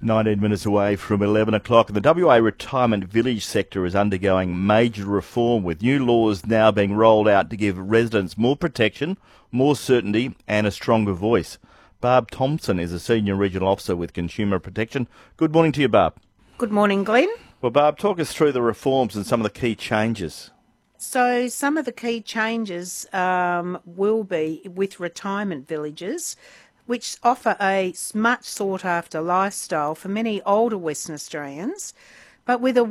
19 minutes away from 11 o'clock. The WA retirement village sector is undergoing major reform, with new laws now being rolled out to give residents more protection, more certainty and a stronger voice. Barb Thompson is a Senior Regional Officer with Consumer Protection. Good morning to you, Barb. Good morning, Glenn. Well, Barb, talk us through the reforms and some of the key changes. So some of the key changes will be with retirement villages, which offer a much sought-after lifestyle for many older Western Australians, but with a